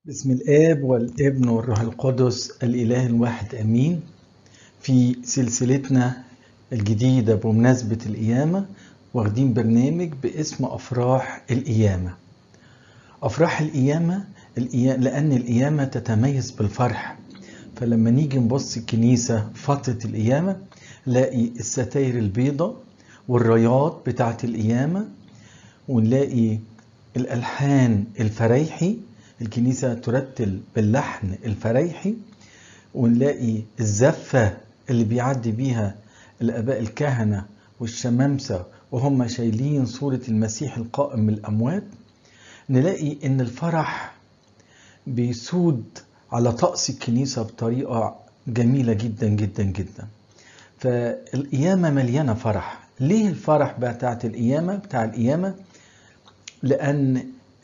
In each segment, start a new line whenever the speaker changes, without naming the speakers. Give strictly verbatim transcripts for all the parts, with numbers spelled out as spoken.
باسم الآب والابن والروح القدس الإله الواحد أمين. في سلسلتنا الجديدة بمناسبة القيامة واخدين برنامج باسم أفراح القيامة. أفراح القيامة لأن القيامة تتميز بالفرح، فلما نيجي نبص الكنيسة فترة القيامة نلاقي الستاير البيضاء والرايات بتاعة القيامة، ونلاقي الألحان الفريحي، الكنيسة ترتل باللحن الفريحي، ونلاقي الزفة اللي بيعدي بيها الآباء الكهنة والشمامسة وهم شايلين صورة المسيح القائم من الأموات. نلاقي إن الفرح بيسود على طقس الكنيسة بطريقة جميلة جدا جدا جدا. فالقيامة مليانة فرح. ليه الفرح بتاعت القيامة بتاع القيامة؟ لأن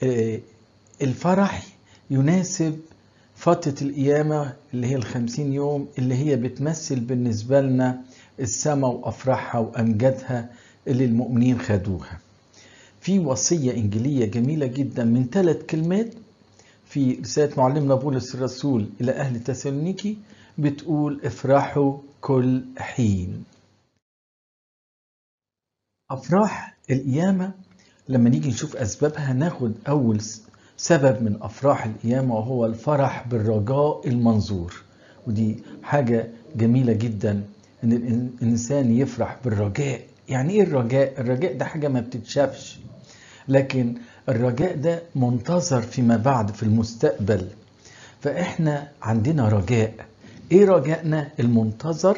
الفرح يناسب فترة القيامة اللي هي الخمسين يوم، اللي هي بتمثل بالنسبة لنا السماء وأفراحها وأمجادها اللي المؤمنين خدوها. في وصية إنجيلية جميلة جدا من ثلاث كلمات في رسالة معلمنا بولس الرسول إلى أهل تسالونيكي، بتقول افرحوا كل حين. أفراح القيامة لما نيجي نشوف أسبابها، ناخد أول سبب من أفراح القيامة وهو الفرح بالرجاء المنظور. ودي حاجة جميلة جدا إن الإنسان يفرح بالرجاء. يعني إيه الرجاء؟ الرجاء ده حاجة ما بتتشافش، لكن الرجاء ده منتظر فيما بعد في المستقبل. فإحنا عندنا رجاء. إيه رجائنا المنتظر؟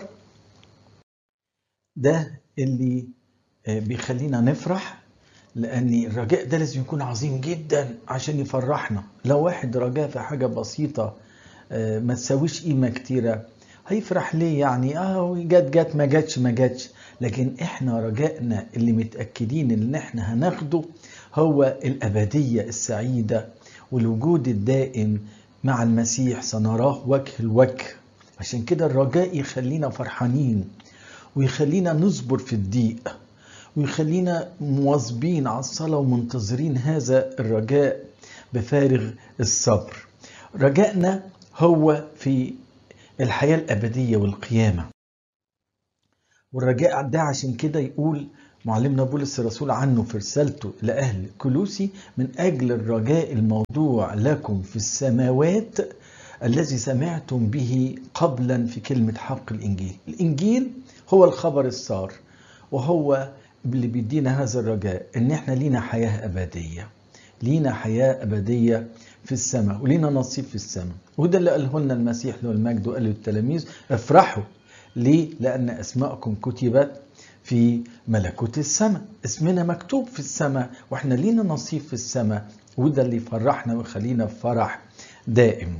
ده اللي بيخلينا نفرح، لأن الرجاء ده لازم يكون عظيم جدا عشان يفرحنا. لو واحد رجاء في حاجة بسيطة ما تساويش قيمة كتيرة، هيفرح ليه؟ يعني اه جت جت ما جتش ما جتش. لكن احنا رجائنا اللي متأكدين ان احنا هناخده هو الأبدية السعيدة والوجود الدائم مع المسيح، سنراه وجه الوجه. عشان كده الرجاء يخلينا فرحانين ويخلينا نصبر في الضيق ويخلينا مواظبين على الصلاة ومنتظرين هذا الرجاء بفارغ الصبر. رجائنا هو في الحياة الأبدية والقيامة. والرجاء ده عشان كده يقول معلمنا بولس الرسول عنه في رسالته لأهل كولوسي: من أجل الرجاء الموضوع لكم في السماوات الذي سمعتم به قبلا في كلمة حق الإنجيل. الإنجيل هو الخبر السار، وهو اللي بيدينا هذا الرجاء ان احنا لينا حياة ابدية، لينا حياة ابدية في السماء ولينا نصيب في السماء. وده اللي قاله لنا المسيح له المجد وقال للتلاميذ: افرحوا. ليه؟ لان اسماءكم كتبت في ملكوت السماء. اسمنا مكتوب في السماء واحنا لينا نصيب في السماء، وده اللي يفرحنا ويخلينا في فرح دائم.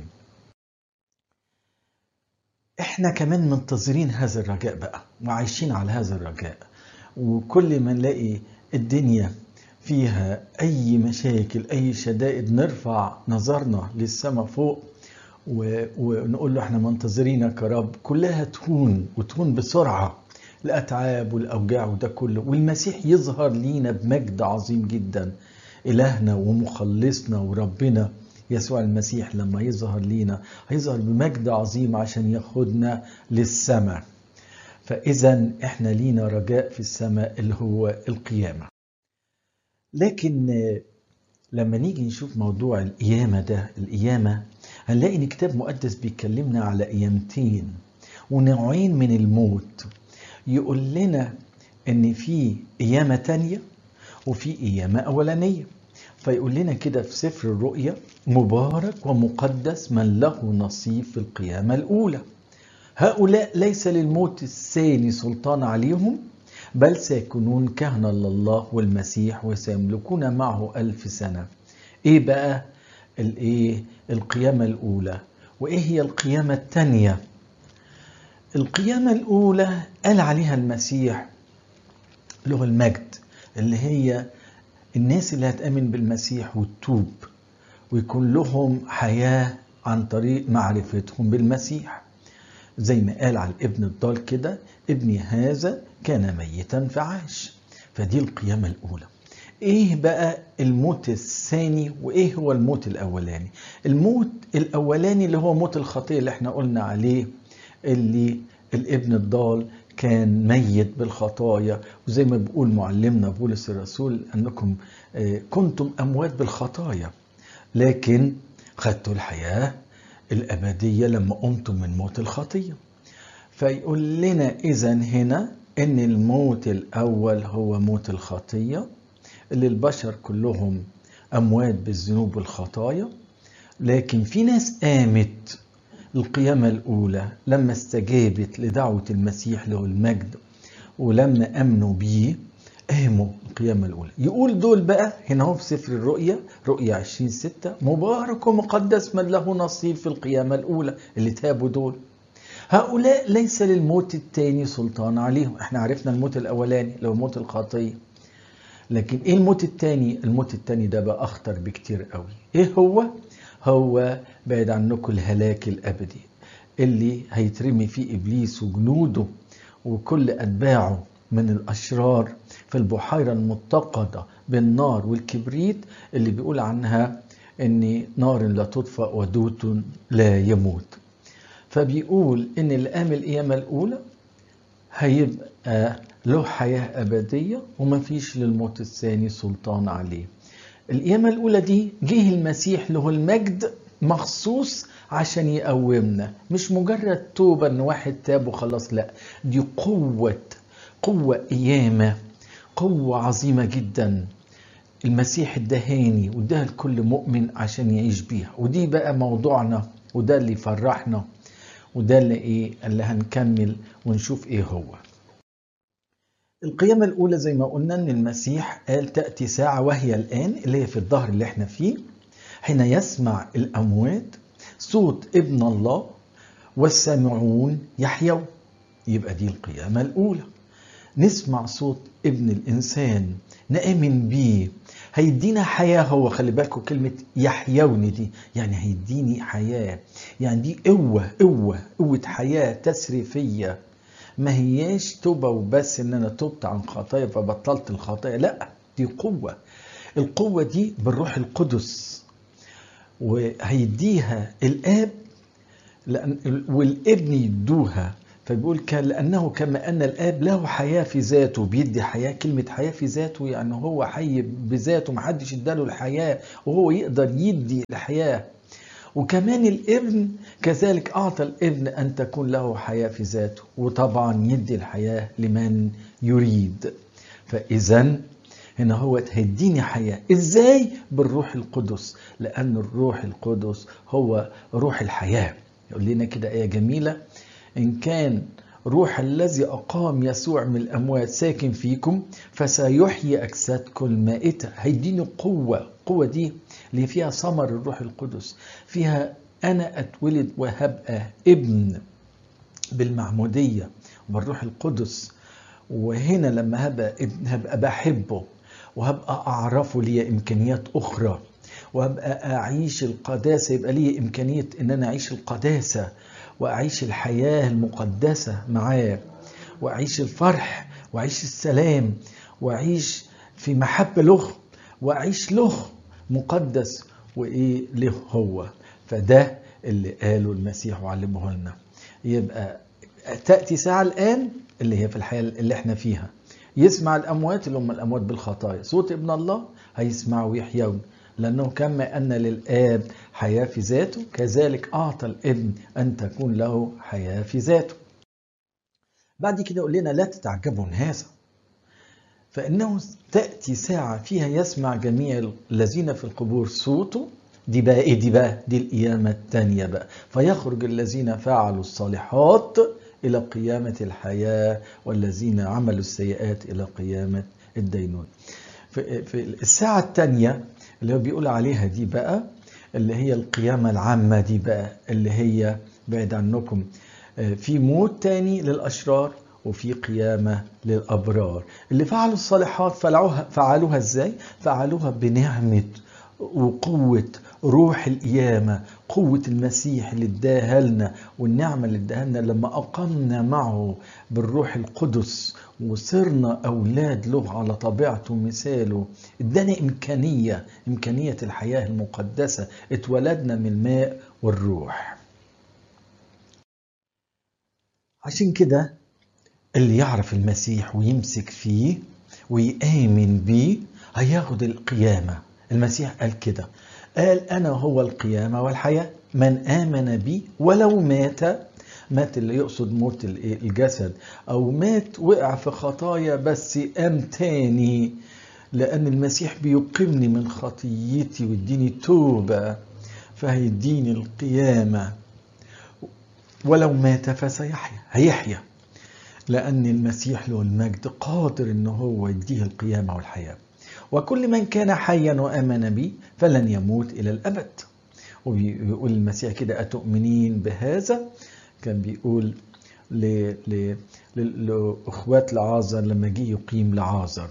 احنا كمان منتظرين هذا الرجاء بقى وعايشين على هذا الرجاء. وكل ما نلاقي الدنيا فيها أي مشاكل أي شدائد نرفع نظرنا للسماء فوق ونقول له احنا منتظرينك يا رب. كلها تهون وتهون بسرعة، الأتعاب والأوجاع وده كله، والمسيح يظهر لينا بمجد عظيم جدا. إلهنا ومخلصنا وربنا يسوع المسيح لما يظهر لينا هيظهر بمجد عظيم عشان ياخدنا للسماء. فإذا احنا لينا رجاء في السماء اللي هو القيامة. لكن لما نيجي نشوف موضوع القيامة ده، القيامة هنلاقي ان كتاب مقدس بيكلمنا على قيامتين ونوعين من الموت. يقول لنا ان في قيامة تانية وفي قيامة أولانية. فيقول لنا كده في سفر الرؤيا: مبارك ومقدس من له نصيب في القيامة الأولى. هؤلاء ليس للموت الثاني سلطان عليهم، بل سيكونون كهنة لله والمسيح وسيملكون معه ألف سنة. إيه بقى الإيه القيامة الأولى؟ وإيه هي القيامة الثانية؟ القيامة الأولى قال عليها المسيح له المجد، اللي هي الناس اللي هتأمن بالمسيح وتتوب ويكون لهم حياة عن طريق معرفتهم بالمسيح. زي ما قال على الابن الضال كده: ابني هذا كان ميتا فعاش. فدي القيامة الأولى. ايه بقى الموت الثاني وايه هو الموت الأولاني؟ الموت الأولاني اللي هو موت الخطية اللي احنا قلنا عليه، اللي الابن الضال كان ميت بالخطايا، وزي ما بيقول معلمنا بولس الرسول أنكم كنتم أموات بالخطايا لكن خدتوا الحياة الأبدية لما قمتم من موت الخطية. فيقول لنا إذن هنا إن الموت الأول هو موت الخطية اللي البشر كلهم أموات بالذنوب والخطايا، لكن في ناس قامت القيامة الأولى لما استجابت لدعوة المسيح له المجد، ولما أمنوا بيه قاموا القيامة الأولى. يقول دول بقى هنا هو في سفر الرؤيا، رؤيا عشرين ستة، مبارك ومقدس من له نصيب في القيامة الأولى، اللي تابوا دول. هؤلاء ليس للموت الثاني سلطان عليهم. احنا عرفنا الموت الأولاني لو موت الخطية، لكن ايه الموت الثاني؟ الموت الثاني ده بقى أخطر بكتير قوي. ايه هو؟ هو بعد عنكم الهلاك الأبدي اللي هيترمي فيه إبليس وجنوده وكل أتباعه من الأشرار في البحيرة المتقدة بالنار والكبريت، اللي بيقول عنها إن نار لا تطفأ ودوت لا يموت. فبيقول إن اللي قام القيامة الأولى هيبقى له حياة أبدية وما فيش للموت الثاني سلطان عليه. القيامة الأولى دي جه المسيح له المجد مخصوص عشان يقومنا، مش مجرد توبة ان واحد تاب وخلاص، لا، دي قوة قوة قيامة، قوة عظيمة جدا المسيح ادهاني واداها لكل مؤمن عشان يعيش بيها. ودي بقى موضوعنا، وده اللي فرحنا، وده اللي ايه اللي هنكمل ونشوف ايه هو. القيامة الأولى زي ما قلنا إن المسيح قال تأتي ساعة وهي الآن، اللي هي في الظهر اللي احنا فيه، حين يسمع الأموات صوت ابن الله والسامعون يحيوا. يبقى دي القيامة الأولى، نسمع صوت ابن الإنسان نآمن بيه هيدينا حياة. هو خلي بالكم كلمة يحيوني دي يعني هيديني حياة، يعني دي قوة قوة قوة حياة تسريفية، ما هياش توبة وبس ان انا توبت عن خطايا فبطلت الخطايا، لا، دي قوة. القوة دي بالروح القدس، وهيديها الآب لأن والابن يدوها. فبيقول لأنه كما أن الآب له حياة في ذاته، بيدي حياة. كلمة حياة في ذاته يعني هو حي بذاته، محدش اداله الحياة وهو يقدر يدي الحياة. وكمان الابن كذلك أعطى الابن أن تكون له حياة في ذاته، وطبعا يدي الحياة لمن يريد. فإذا هنا هو هيديني حياة إزاي؟ بالروح القدس، لأن الروح القدس هو روح الحياة. يقول لنا كده آية جميلة، إن كان روح الذي أقام يسوع من الأموات ساكن فيكم فسيحيي أجسادكم المائتة. هيديني قوة. قوة دي اللي فيها ثمر الروح القدس، فيها أنا أتولد وهبقى ابن بالمعمودية وبالروح القدس. وهنا لما هبقى ابن هبقى بحبه وهبقى أعرفه لي إمكانيات أخرى، وهبقى أعيش القداسة، يبقى لي إمكانية إن أنا أعيش القداسة وأعيش الحياة المقدسة معاه، وأعيش الفرح وأعيش السلام وأعيش في محبة له وأعيش له مقدس وإيه له هو. فده اللي قاله المسيح وعلمه لنا. يبقى تأتي ساعة الآن اللي هي في الحياة اللي احنا فيها، يسمع الأموات اللي هم الأموات بالخطايا صوت ابن الله هيسمعوا ويحيون، لأنه كما أن للآب حياة في ذاته كذلك أعطى الابن أن تكون له حياة في ذاته. بعد كده يقول لنا لا تتعجبوا من هذا، فإنه تأتي ساعة فيها يسمع جميع الذين في القبور صوته. دي بقى إيه؟ دي بقى دي القيامة التانية بقى. فيخرج الذين فعلوا الصالحات إلى قيامة الحياة، والذين عملوا السيئات إلى قيامة الدينون. في الساعة التانية اللي هو بيقول عليها دي بقى اللي هي القيامة العامة دي بقى، اللي هي بعد عنكم في موت تاني للأشرار وفي قيامة للأبرار. اللي فعلوا الصالحات فعلوها, فعلوها ازاي؟ فعلوها بنعمة وقوة روح القيامة، قوة المسيح اللي اداها لنا والنعمة اللي اداها لنا لما أقمنا معه بالروح القدس وصرنا أولاد له على طبيعته ومثاله، ادانا إمكانية إمكانية الحياة المقدسة، اتولدنا من الماء والروح. عشان كده اللي يعرف المسيح ويمسك فيه ويآمن بيه هياخد القيامة. المسيح قال كده، قال أنا هو القيامة والحياة، من آمن بي ولو مات، مات اللي يقصد موت الجسد، أو مات وقع في خطايا بس قام تاني، لأن المسيح بيقيمني من خطيتي ويديني توبة فهيديني القيامة. ولو مات فسيحيا، هيحيا، لأن المسيح له المجد قادر إنه هو يديه القيامة والحياة. وكل من كان حيا وآمن بي فلن يموت إلى الأبد. وبيقول المسيح كده، أتؤمنين بهذا؟ كان بيقول لأخوات لعازر لما جه يقيم لعازر.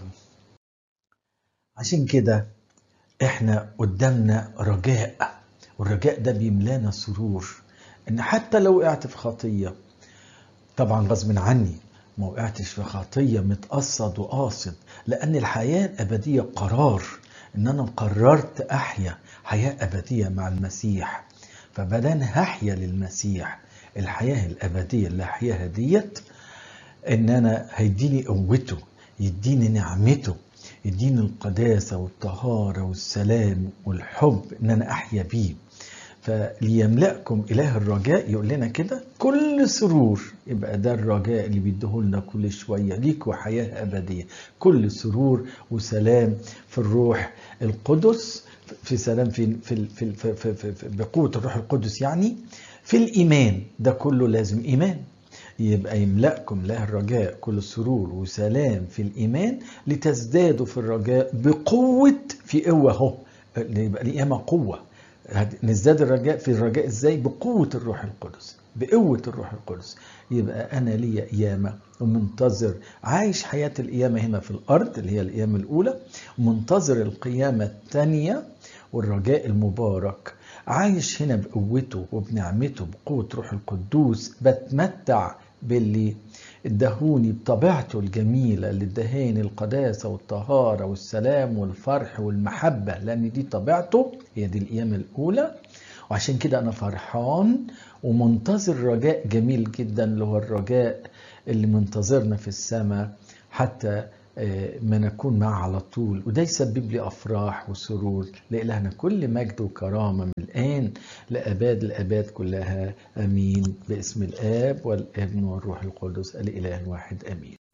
عشان كده احنا قدامنا رجاء، والرجاء ده بيملانا سرور، ان حتى لو وقعت في خطية، طبعا غصب عني ما وقعتش في خطية متقصد وقاصد، لأن الحياة الأبدية قرار، إن أنا قررت أحيا حياة أبدية مع المسيح، فبدان هحيا للمسيح الحياة الأبدية اللي هحياها ديت، إن أنا هيديني قوته، يديني نعمته، يديني القداسة والطهارة والسلام والحب إن أنا أحيا بيه. فليملأكم إله الرجاء، يقول لنا كده كل سرور، يبقى ده الرجاء اللي بيديهولنا كل شوية، ليكوا حياة أبدية، كل سرور وسلام في الروح القدس، في سلام في في في, في, في, في, في بقوة الروح القدس، يعني في الإيمان. ده كله لازم إيمان، يبقى يملأكم إله الرجاء كل سرور وسلام في الإيمان لتزدادوا في الرجاء بقوة، في قوة اهو، يبقى القيامة قوة. نزداد الرجاء في الرجاء ازاي؟ بقوة الروح القدس، بقوة الروح القدس. يبقى أنا ليا قيامة ومنتظر، عايش حياة القيامة هنا في الأرض اللي هي القيامة الأولى، ومنتظر القيامة الثانية والرجاء المبارك. عايش هنا بقوته وبنعمته بقوة روح القدوس، بتمتع باللي ادهوني بطبيعته الجميلة، اللي ادهاني القداسة والطهارة والسلام والفرح والمحبة، لأن دي طبيعته، هي دي القيامة الأولى. وعشان كده أنا فرحان ومنتظر رجاء جميل جدا، اللي هو الرجاء اللي منتظرنا في السماء حتى ما نكون معه على طول، وده يسبب لي أفراح وسرور. لإلهنا كل مجد وكرامة من الآن لأباد الأباد كلها، أمين. باسم الآب والابن والروح القدس الإله الواحد، أمين.